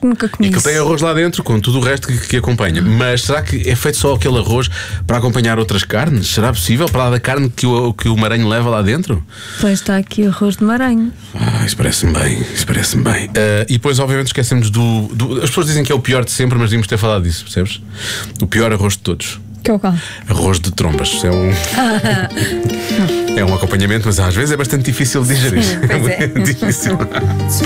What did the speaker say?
que nunca comi. E que isso. tem arroz lá dentro com tudo o resto que acompanha. Mas será que é feito só aquele arroz para acompanhar outras carnes? Será possível? Para lá da carne que o maranho leva lá dentro? Pois está aqui arroz de maranho. Isso parece-me bem. Isso parece-me bem. E depois, obviamente, esquecemos As pessoas dizem que é o pior de sempre, mas devíamos ter falado disso, percebes? O pior arroz de todos. Que é o qual? Arroz de trombas. É um acompanhamento, mas às vezes é bastante difícil de digerir. Sim, pois é. Difícil.